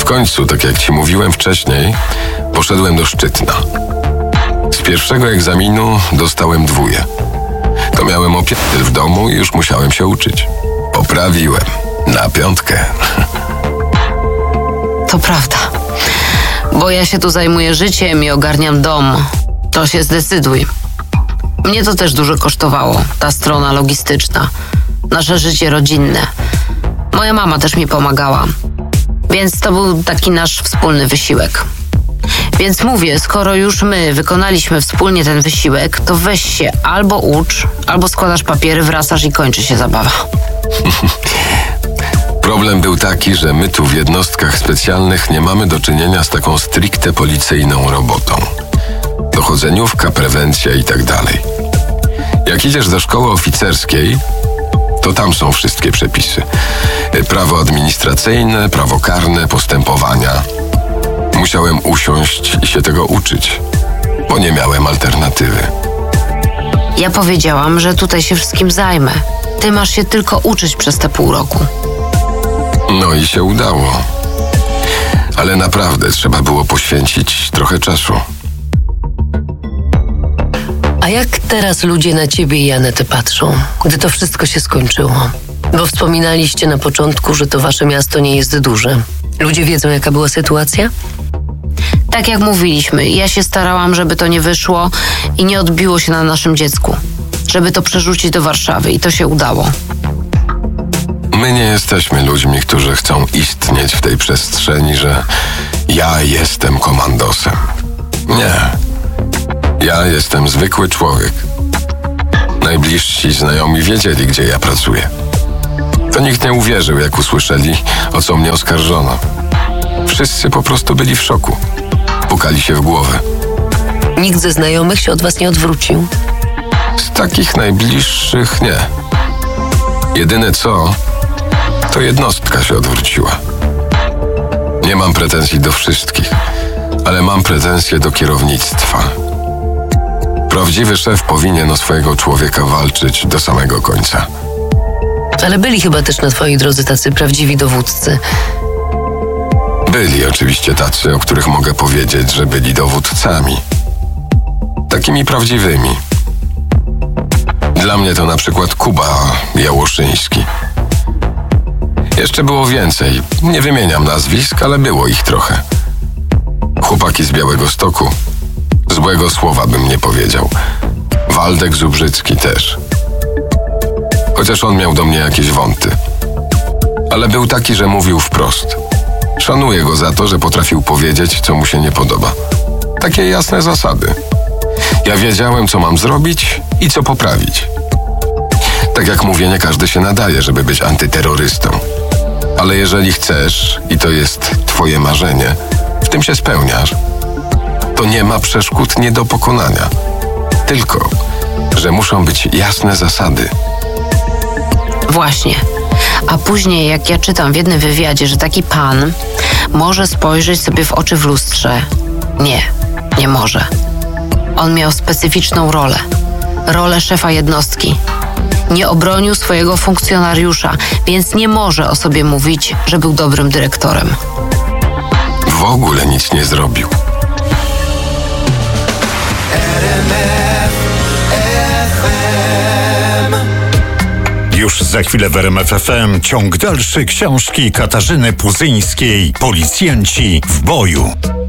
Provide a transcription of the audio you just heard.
W końcu, tak jak ci mówiłem wcześniej, poszedłem do Szczytna. Z pierwszego egzaminu dostałem 2. To miałem opiekę w domu i już musiałem się uczyć. Poprawiłem. Na 5. To prawda. Bo ja się tu zajmuję życiem i ogarniam dom. To się zdecyduj. Mnie to też dużo kosztowało, ta strona logistyczna. Nasze życie rodzinne. Moja mama też mi pomagała. Więc to był taki nasz wspólny wysiłek. Więc mówię, skoro już my wykonaliśmy wspólnie ten wysiłek, to weź się albo ucz, albo składasz papiery, wracasz i kończy się zabawa. Problem był taki, że my tu w jednostkach specjalnych nie mamy do czynienia z taką stricte policyjną robotą. Dochodzeniówka, prewencja i tak dalej. Jak idziesz do szkoły oficerskiej, to tam są wszystkie przepisy. Prawo administracyjne, prawo karne, postępowania. Musiałem usiąść i się tego uczyć, bo nie miałem alternatywy. Ja powiedziałam, że tutaj się wszystkim zajmę. Ty masz się tylko uczyć przez te pół roku. No i się udało. Ale naprawdę trzeba było poświęcić trochę czasu. A jak teraz ludzie na ciebie i Anetę patrzą, gdy to wszystko się skończyło? Bo wspominaliście na początku, że to wasze miasto nie jest duże. Ludzie wiedzą, jaka była sytuacja? Tak jak mówiliśmy, ja się starałam, żeby to nie wyszło i nie odbiło się na naszym dziecku. Żeby to przerzucić do Warszawy i to się udało. My nie jesteśmy ludźmi, którzy chcą istnieć w tej przestrzeni, że ja jestem komandosem. Nie. Ja jestem zwykły człowiek. Najbliżsi znajomi wiedzieli, gdzie ja pracuję. To nikt nie uwierzył, jak usłyszeli, o co mnie oskarżono. Wszyscy po prostu byli w szoku. Pukali się w głowę. Nikt ze znajomych się od was nie odwrócił? Z takich najbliższych nie. Jedyne co, to jednostka się odwróciła. Nie mam pretensji do wszystkich, ale mam pretensje do kierownictwa. Prawdziwy szef powinien o swojego człowieka walczyć do samego końca. Ale byli chyba też na twojej drodze tacy prawdziwi dowódcy. Byli oczywiście tacy, o których mogę powiedzieć, że byli dowódcami. Takimi prawdziwymi. Dla mnie to na przykład Kuba Jałoszyński. Jeszcze było więcej. Nie wymieniam nazwisk, ale było ich trochę. Chłopaki z Białegostoku. Złego słowa bym nie powiedział. Waldek Zubrzycki też. Chociaż on miał do mnie jakieś wąty. Ale był taki, że mówił wprost. Szanuję go za to, że potrafił powiedzieć, co mu się nie podoba. Takie jasne zasady. Ja wiedziałem, co mam zrobić i co poprawić. Tak jak mówię, nie każdy się nadaje, żeby być antyterrorystą. Ale jeżeli chcesz, i to jest twoje marzenie, w tym się spełniasz, to nie ma przeszkód nie do pokonania. Tylko, że muszą być jasne zasady. Właśnie. A później, jak ja czytam w jednym wywiadzie, że taki pan może spojrzeć sobie w oczy w lustrze. Nie może. On miał specyficzną rolę. Rolę szefa jednostki. Nie obronił swojego funkcjonariusza, więc nie może o sobie mówić, że był dobrym dyrektorem. W ogóle nic nie zrobił. Już za chwilę w RMF FM ciąg dalszy książki Katarzyny Puzyńskiej. Policjanci w boju.